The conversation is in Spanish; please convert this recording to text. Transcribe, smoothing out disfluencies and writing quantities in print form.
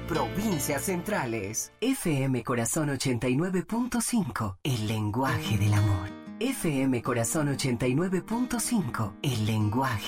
provincias centrales. FM Corazón 89.5, el lenguaje del amor. FM Corazón 89.5, el lenguaje